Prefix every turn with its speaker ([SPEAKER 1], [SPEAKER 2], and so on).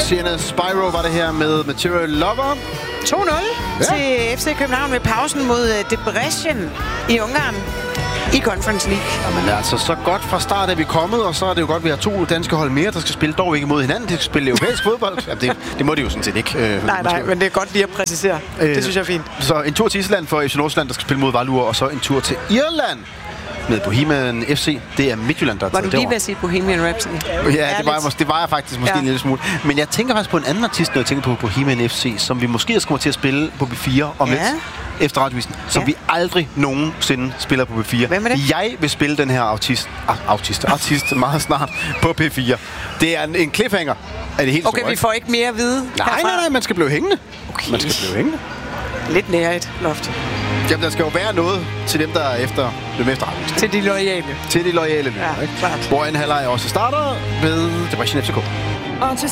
[SPEAKER 1] Sienna Spyro var det her med Material Lover.
[SPEAKER 2] 2-0 til FC København ved pausen mod Debrecen i Ungarn i Conference League.
[SPEAKER 1] Jamen altså, så godt fra start er vi kommet, og så er det jo godt, at vi har 2 danske hold mere, der skal spille dog ikke mod hinanden. De skal spille europæisk fodbold. Jamen, det må de jo sådan set ikke.
[SPEAKER 2] Nej, men det er godt lige at præcisere. Det synes jeg er fint.
[SPEAKER 1] Så en tur til Island for FC Nordsjælland, der skal spille mod Valur, og så en tur til Irland med Bohemian FC. Det er Midtjylland, der er taget
[SPEAKER 2] derovre. Var du lige ved at sige Bohemian Rhapsody?
[SPEAKER 1] Ja, det var jeg faktisk måske en lille smule. Men jeg tænker faktisk på en anden artist, når jeg tænker på Bohemian FC, som vi måske også kommer til at spille på B4 om lidt efter radiovisen, som vi aldrig nogensinde spiller på B4.
[SPEAKER 2] Hvem er det?
[SPEAKER 1] Jeg vil spille den her artist meget snart på P4. Det er en cliffhanger. Er det helt
[SPEAKER 2] okay, vi får ikke mere at vide.
[SPEAKER 1] Nej, man skal blive hængende.
[SPEAKER 2] Okay.
[SPEAKER 1] Man skal blive hængende.
[SPEAKER 2] Lidt nær et loft.
[SPEAKER 1] Jamen, der skal jo være noget til dem, der er efter radiovisen.
[SPEAKER 2] Til de loyale.
[SPEAKER 1] Til de loyale.
[SPEAKER 2] Ja, klart.
[SPEAKER 1] Hvor en halvleg også starter ved Debrecen FCK.
[SPEAKER 3] Og til